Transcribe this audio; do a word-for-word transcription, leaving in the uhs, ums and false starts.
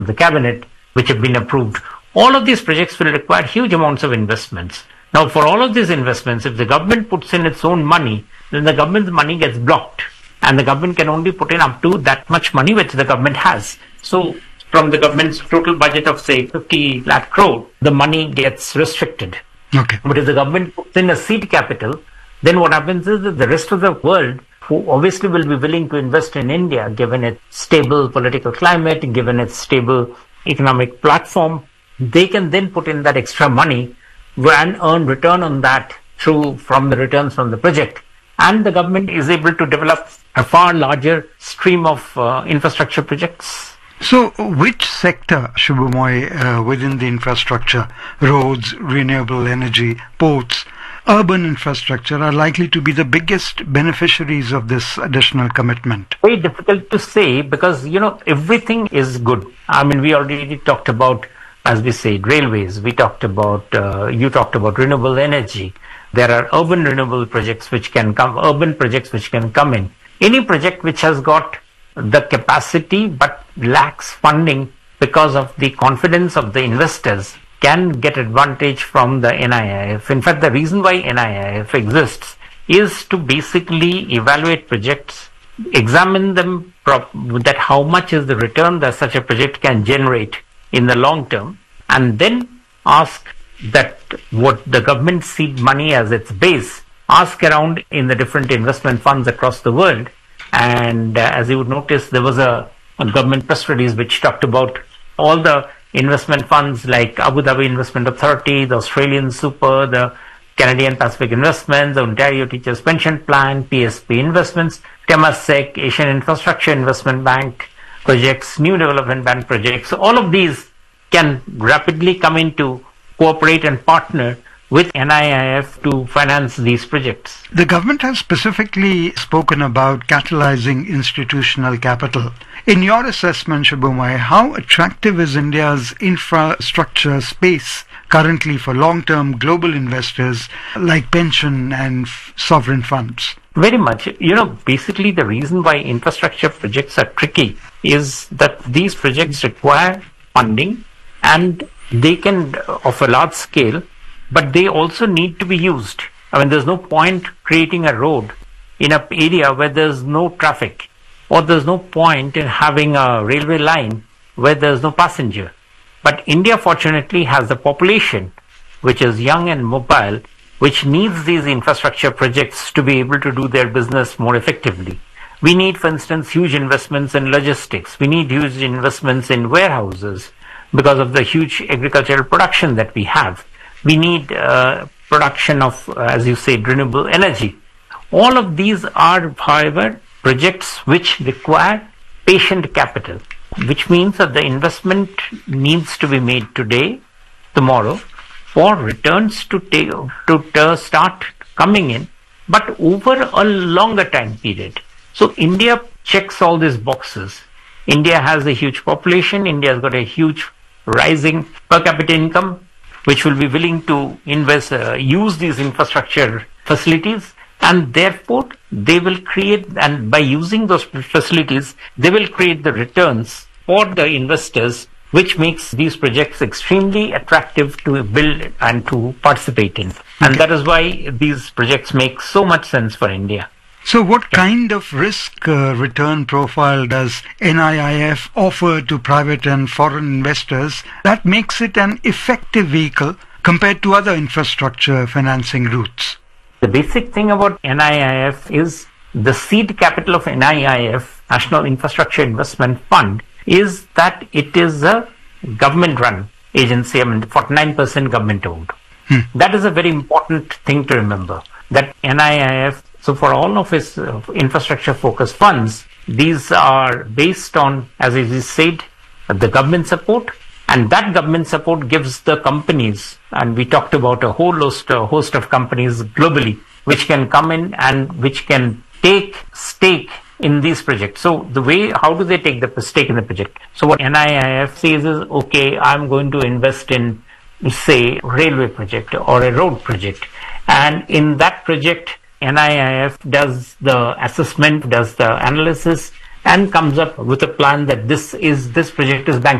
the cabinet, which have been approved. All of these projects will require huge amounts of investments. Now, for all of these investments, if the government puts in its own money, then the government's money gets blocked. And the government can only put in up to that much money which the government has. So, from the government's total budget of, say, fifty lakh crore, the money gets restricted. Okay. But if the government puts in a seed capital, then what happens is that the rest of the world, who obviously will be willing to invest in India, given its stable political climate, given its stable economic platform, they can then put in that extra money and earn return on that through from the returns from the project. And the government is able to develop a far larger stream of uh, infrastructure projects. So, which sector, Subhamoy, uh, within the infrastructure, roads, renewable energy, ports, urban infrastructure are likely to be the biggest beneficiaries of this additional commitment? Very difficult to say because, you know, everything is good. I mean, we already talked about, as we said, railways. We talked about, uh, you talked about renewable energy. There are urban renewable projects which can come, urban projects which can come in. Any project which has got the capacity but lacks funding because of the confidence of the investors can get advantage from the N I I F. In fact, the reason why N I I F exists is to basically evaluate projects, examine them, prop- that how much is the return that such a project can generate in the long term, and then ask that what the government seed money as its base, ask around in the different investment funds across the world. And uh, as you would notice, there was a, a government press release which talked about all the investment funds like Abu Dhabi Investment Authority, the Australian Super, the Canadian Pacific Investments, the Ontario Teachers Pension Plan, P S P Investments, Temasek, Asian Infrastructure Investment Bank projects, New Development Bank projects. All of these can rapidly come into cooperate and partner with N I I F to finance these projects. The government has specifically spoken about catalyzing institutional capital. In your assessment, Subhamoy, how attractive is India's infrastructure space currently for long-term global investors like pension and f- sovereign funds? Very much. You know, basically the reason why infrastructure projects are tricky is that these projects require funding and they can, of a large scale, but they also need to be used. I mean, there's no point creating a road in an area where there's no traffic, or there's no point in having a railway line where there's no passenger. But India, fortunately, has a population which is young and mobile, which needs these infrastructure projects to be able to do their business more effectively. We need, for instance, huge investments in logistics. We need huge investments in warehouses because of the huge agricultural production that we have. We need uh, production of, uh, as you said, renewable energy. All of these are, however, projects which require patient capital, which means that the investment needs to be made today, tomorrow, for returns to take, to uh, start coming in, but over a longer time period. So India checks all these boxes. India has a huge population. India has got a huge rising per capita income, which will be willing to invest, uh, use these infrastructure facilities, and therefore they will create, and by using those facilities, they will create the returns for the investors, which makes these projects extremely attractive to build and to participate in. And that is why these projects make so much sense for India. So what kind of risk uh, return profile does N I I F offer to private and foreign investors that makes it an effective vehicle compared to other infrastructure financing routes? The basic thing about N I I F is the seed capital of N I I F, National Infrastructure Investment Fund, is that it is a government-run agency. I mean, forty-nine percent government-owned. Hmm. That is a very important thing to remember, that N I I F, so for all of its uh, infrastructure-focused funds, these are based on, as I said, the government support, and that government support gives the companies, and we talked about a whole host, a host of companies globally, which can come in and which can take stake in these projects. So the way, how do they take the stake in the project? So what N I I F says is, okay, I'm going to invest in, say, railway project or a road project, and in that project, N I I F does the assessment, does the analysis, and comes up with a plan that this is this project is bank